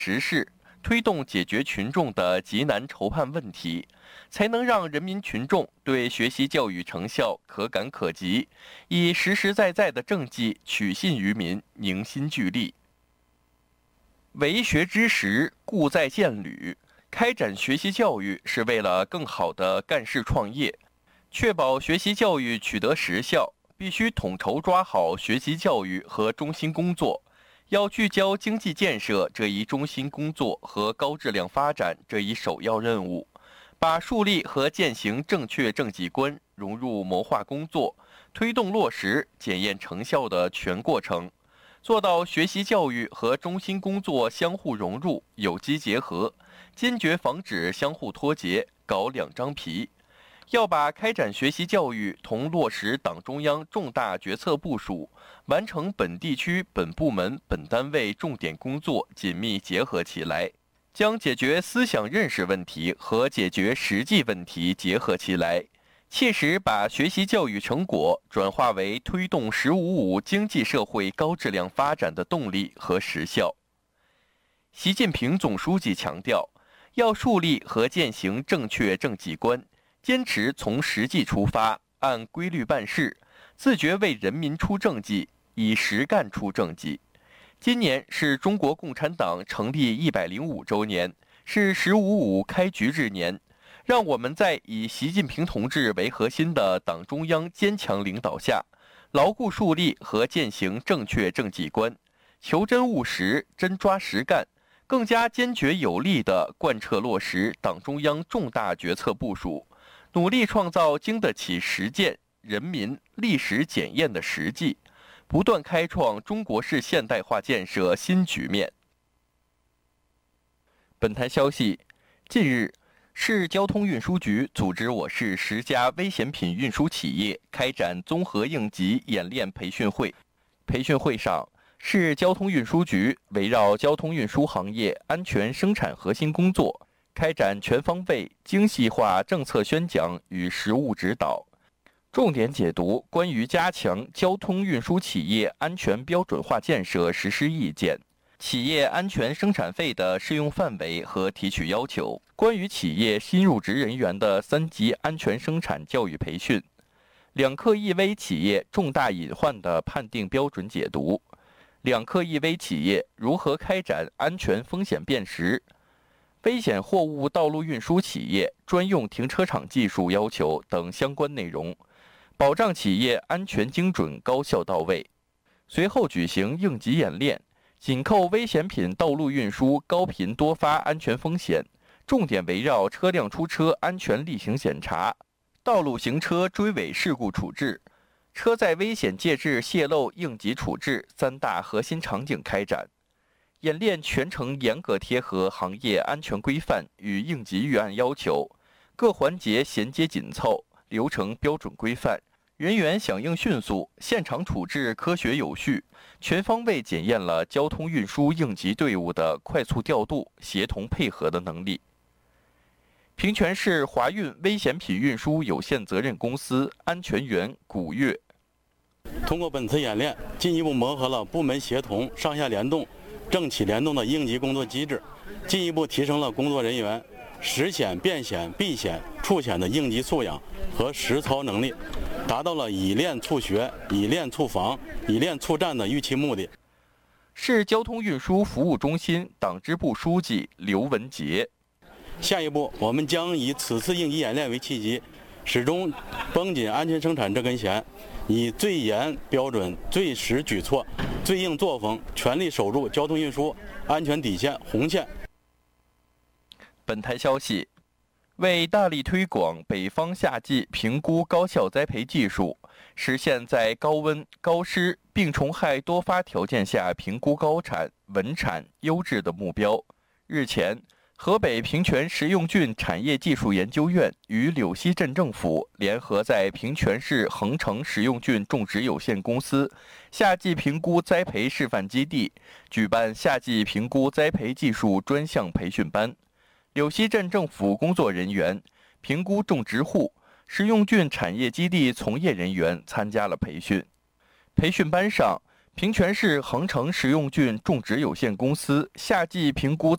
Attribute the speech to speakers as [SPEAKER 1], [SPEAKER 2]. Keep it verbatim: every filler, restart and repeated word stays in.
[SPEAKER 1] 实事，推动解决群众的急难愁盼问题，才能让人民群众对学习教育成效可感可及，以实实在在的政绩取信于民，凝心聚力。为学之时，故在建旅。开展学习教育是为了更好地干事创业，确保学习教育取得实效，必须统筹抓好学习教育和中心工作，要聚焦经济建设这一中心工作和高质量发展这一首要任务，把树立和践行正确政绩观融入谋划工作，推动落实检验成效的全过程，做到学习教育和中心工作相互融入、有机结合，坚决防止相互脱节、搞两张皮。要把开展学习教育同落实党中央重大决策部署、完成本地区、本部门、本单位重点工作紧密结合起来，将解决思想认识问题和解决实际问题结合起来，切实把学习教育成果转化为推动“十五五”经济社会高质量发展的动力和实效。习近平总书记强调，要树立和践行正确政绩观，坚持从实际出发，按规律办事，自觉为人民出政绩，以实干出政绩。今年是中国共产党成立一百零五周年，是“十五五”开局日年。让我们在以习近平同志为核心的党中央坚强领导下，牢固树立和践行正确政绩观，求真务实，真抓实干，更加坚决有力地贯彻落实党中央重大决策部署，努力创造经得起实践、人民历史检验的实际，不断开创中国式现代化建设新局面。本台消息，近日，市交通运输局组织我市十家危险品运输企业开展综合应急演练培训会。培训会上，市交通运输局围绕交通运输行业安全生产核心工作，开展全方位、精细化政策宣讲与实务指导，重点解读关于加强交通运输企业安全标准化建设实施意见、企业安全生产费的适用范围和提取要求，关于企业新入职人员的三级安全生产教育培训，两克一危企业重大隐患的判定标准解读，两克一危企业如何开展安全风险辨识，危险货物道路运输企业专用停车场技术要求等相关内容，保障企业安全精准高效到位。随后举行应急演练，紧扣危险品道路运输高频多发安全风险，重点围绕车辆出车安全例行检查、道路行车追尾事故处置、车载危险介质泄漏应急处置三大核心场景开展。演练全程严格贴合行业安全规范与应急预案要求，各环节衔接紧凑，流程标准规范，人员响应迅速，现场处置科学有序，全方位检验了交通运输应急队伍的快速调度、协同配合的能力。平泉市华运危险品运输有限责任公司安全员古月，
[SPEAKER 2] 通过本次演练，进一步磨合了部门协同、上下联动、政企联动的应急工作机制，进一步提升了工作人员实险、变险、避险、处险的应急素养和实操能力，达到了以练促学、以练促防、以练促战的预期目的。
[SPEAKER 1] 市交通运输服务中心党支部书记刘文杰。
[SPEAKER 2] 下一步，我们将以此次应急演练为契机，始终绷紧安全生产这根弦，以最严标准、最实举措、最硬作风，全力守住交通运输安全底线红线。
[SPEAKER 1] 本台消息，为大力推广北方夏季评估高效栽培技术，实现在高温、高湿、病虫害多发条件下评估高产、稳产、优质的目标，日前，河北平泉食用菌产业技术研究院与柳溪镇政府联合在平泉市恒城食用菌种植有限公司夏季评估栽培示范基地举办夏季评估栽培技术专项培训班。柳溪镇政府工作人员、评估种植户、食用菌产业基地从业人员参加了培训。培训班上，平泉市恒城食用菌种植有限公司夏季评估